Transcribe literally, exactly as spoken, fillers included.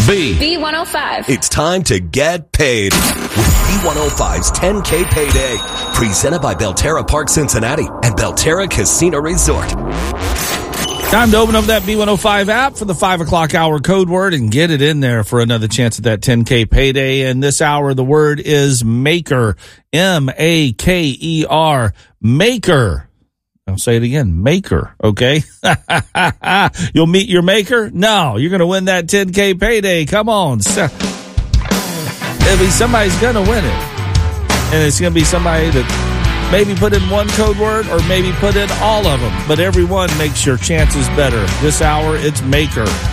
B. B one oh five. It's time to get paid with B one oh five's ten K Payday. Presented by Belterra Park Cincinnati and Belterra Casino Resort. Time to open up that B one oh five app for the five o'clock hour code word and get it in there for another chance at that ten K payday. And this hour, the word is maker. M A K E R. Maker. I'll say it again. Maker. Okay. You'll meet your maker? No, you're going to win that ten K payday. Come on. It'll be somebody's going to win it. And it's going to be somebody that maybe put in one code word or maybe put in all of them. But every one makes your chances better. This hour, it's maker.